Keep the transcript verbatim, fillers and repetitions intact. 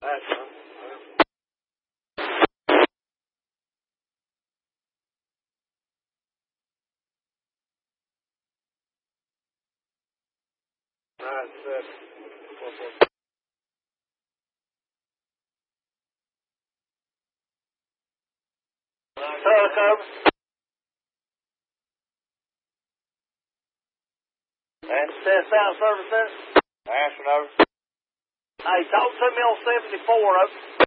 That's right. Nine seven four four. Tuck over. And test out service center. Ashford over. Hey, talk to me on seventy-four over.